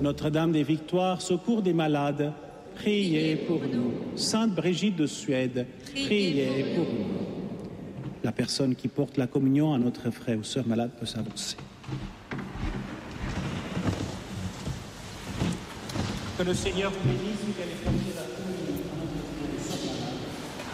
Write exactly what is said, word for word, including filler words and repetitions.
Notre-Dame des Victoires, secours des malades, priez pour nous. Sainte Brigitte de Suède, priez pour nous. La personne qui porte la communion à notre frère ou sœur malade peut s'avancer. Que le Seigneur vous bénisse, qu'elle est portée la communion.